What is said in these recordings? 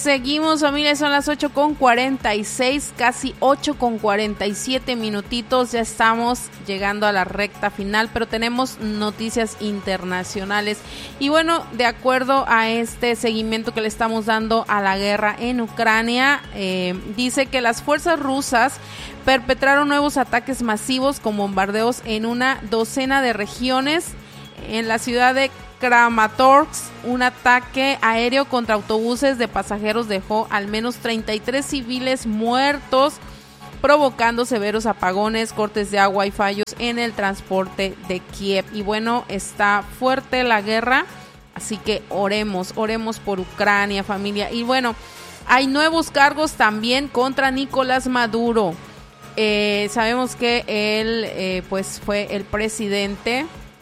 Seguimos, familia, son las 8:46, casi 8:47 minutitos, ya estamos llegando a la recta final, pero tenemos noticias internacionales. Y bueno, de acuerdo a este seguimiento que le estamos dando a la guerra en Ucrania, dice que las fuerzas rusas perpetraron nuevos ataques masivos con bombardeos en una docena de regiones. En la ciudad de Kramatorsk, un ataque aéreo contra autobuses de pasajeros dejó al menos 33 civiles muertos, provocando severos apagones, cortes de agua y fallos en el transporte de Kiev. Y bueno, está fuerte la guerra, así que oremos por Ucrania, familia. Y bueno, hay nuevos cargos también contra Nicolás Maduro. Sabemos que él pues fue el presidente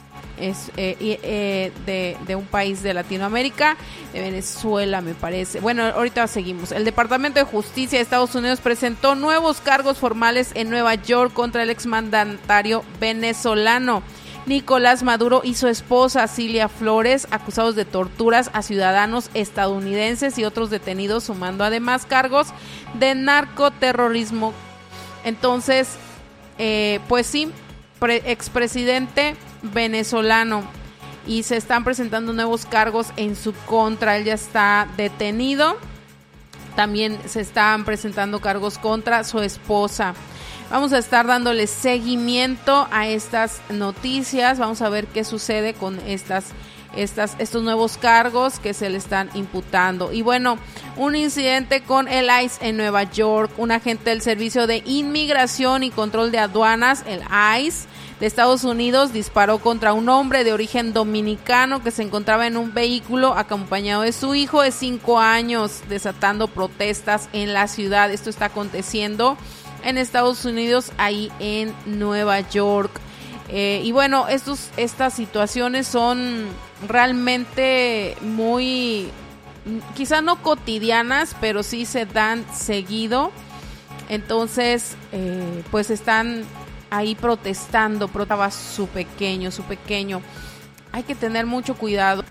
de un país de Latinoamérica, de Venezuela, me parece. Bueno, ahorita seguimos. El Departamento de Justicia de Estados Unidos presentó nuevos cargos formales en Nueva York contra el exmandatario venezolano Nicolás Maduro y su esposa Cilia Flores, acusados de torturas a ciudadanos estadounidenses y otros detenidos, sumando además cargos de narcoterrorismo. Entonces, pues sí, expresidente venezolano, y se están presentando nuevos cargos en su contra. Él ya está detenido. También se están presentando cargos contra su esposa. Vamos a estar dándole seguimiento a estas noticias. Vamos a ver qué sucede con estos nuevos cargos que se le están imputando. Y bueno, un incidente con el ICE en Nueva York. Un agente del Servicio de Inmigración y Control de Aduanas, el ICE, de Estados Unidos, disparó contra un hombre de origen dominicano que se encontraba en un vehículo acompañado de su hijo de 5 años, desatando protestas en la ciudad. Esto está aconteciendo en Estados Unidos, ahí en Nueva York. Y bueno, estas situaciones son realmente muy, quizá no cotidianas, pero sí se dan seguido. Entonces, pues están ahí protestando, estaba su pequeño. Hay que tener mucho cuidado.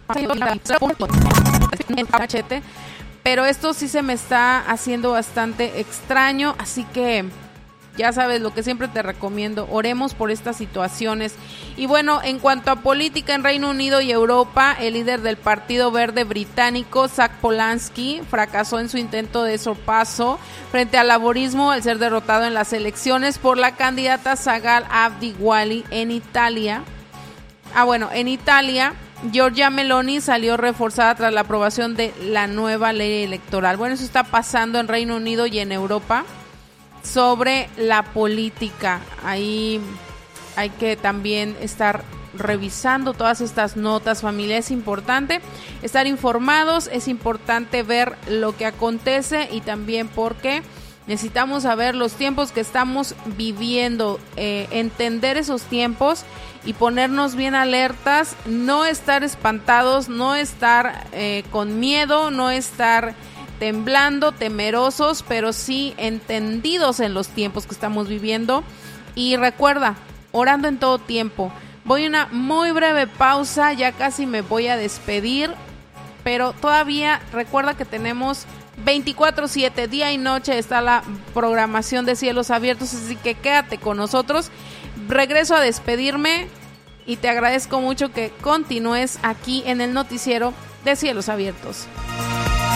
Pero esto sí se me está haciendo bastante extraño, así que ya sabes lo que siempre te recomiendo, oremos por estas situaciones. Y bueno, en cuanto a política en Reino Unido y Europa, el líder del Partido Verde británico, Jack Polanski, fracasó en su intento de sorpaso frente al laborismo al ser derrotado en las elecciones por la candidata Sagal Abdiwali en Italia. En Italia, Giorgia Meloni salió reforzada tras la aprobación de la nueva ley electoral. Bueno, eso está pasando en Reino Unido y en Europa. Sobre la política, ahí hay que también estar revisando todas estas notas, familia. Es importante estar informados, es importante ver lo que acontece y también porque necesitamos saber los tiempos que estamos viviendo, entender esos tiempos y ponernos bien alertas, no estar espantados, no estar con miedo, no estar temblando, temerosos, pero sí entendidos en los tiempos que estamos viviendo. Y recuerda, orando en todo tiempo. Voy a una muy breve pausa, ya casi me voy a despedir, pero todavía recuerda que tenemos 24/7, día y noche, está la programación de Cielos Abiertos, así que quédate con nosotros. Regreso a despedirme y te agradezco mucho que continúes aquí en el noticiero de Cielos Abiertos.